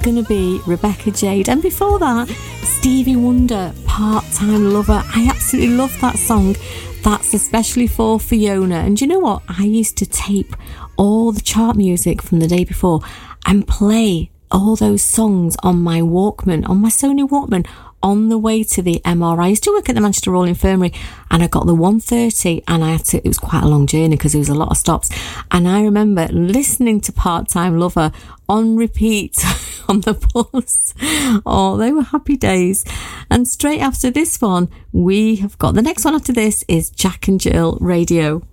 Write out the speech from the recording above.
Gonna be Rebecca Jade, and before that, Stevie Wonder, Part-Time Lover. I absolutely love that song. That's especially for Fiona. And you know what? I used to tape all the chart music from the day before and play all those songs on my Walkman, on my Sony Walkman, on the way to the MRI. I used to work at the Manchester Royal Infirmary, and I got the 1:30, and it was quite a long journey because there was a lot of stops. And I remember listening to Part-Time Lover on repeat on the bus. Oh, they were happy days. And straight after this one, we have got the next one after this is Jack and Jill Radio.